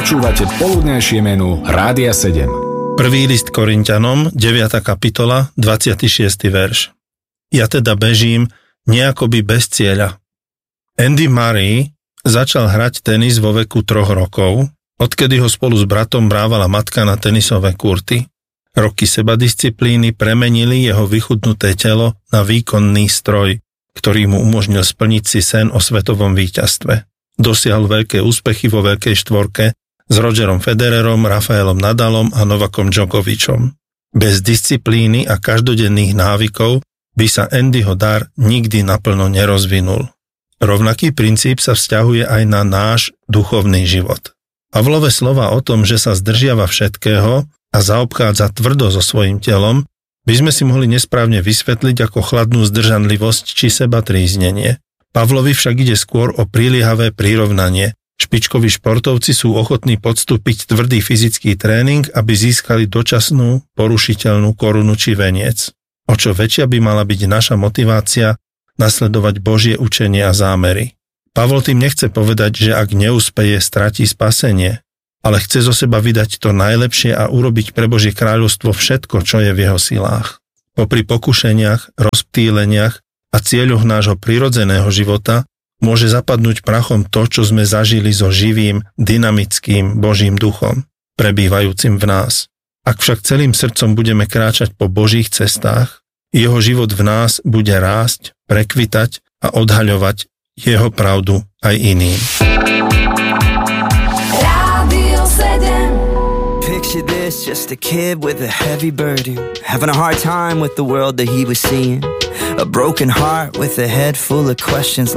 Počúvate poludnejšie menu Rádia 7. Prvý list Korinťanom, 9. kapitola, 26. verš. Ja teda bežím nejakoby bez cieľa. Andy Murray začal hrať tenis vo veku 3 rokov, odkedy ho spolu s bratom brávala matka na tenisové kurty. Roky sebadisciplíny premenili jeho vychudnuté telo na výkonný stroj, ktorý mu umožnil splniť si sen o svetovom víťazstve. Dosiahol veľké úspechy vo veľkej štvorke s Rogerom Federerom, Rafaelom Nadalom a Novakom Djokovičom. Bez disciplíny a každodenných návykov by sa Andyho dar nikdy naplno nerozvinul. Rovnaký princíp sa vzťahuje aj na náš duchovný život. Pavlove slova o tom, že sa zdržiava všetkého a zaobchádza tvrdo so svojím telom, by sme si mohli nesprávne vysvetliť ako chladnú zdržanlivosť či sebatríznenie. Pavlovi však ide skôr o priliehavé prirovnanie. Špičkoví športovci sú ochotní podstúpiť tvrdý fyzický tréning, aby získali dočasnú, porušiteľnú korunu či veniec. O čo väčšia by mala byť naša motivácia nasledovať Božie učenie a zámery. Pavol tým nechce povedať, že ak neúspeje, stratí spasenie, ale chce zo seba vydať to najlepšie a urobiť pre Božie kráľovstvo všetko, čo je v jeho silách. Popri pokušeniach, rozptýleniach a cieľoch nášho prirodzeného života môže zapadnúť prachom to, čo sme zažili so živým, dynamickým Božím duchom, prebývajúcim v nás. Ak však celým srdcom budeme kráčať po Božích cestách, jeho život v nás bude rásť, prekvitať a odhaľovať jeho pravdu aj iným. Picture this, just a kid with a heavy burden, having a hard time with the world that he was seeing. A broken heart with a head full of questions